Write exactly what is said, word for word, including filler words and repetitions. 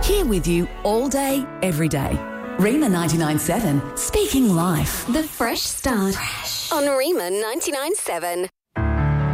Here with you all day, every day. Rima ninety-nine point seven, speaking life. The Fresh Start. Fresh. On Rima ninety-nine point seven.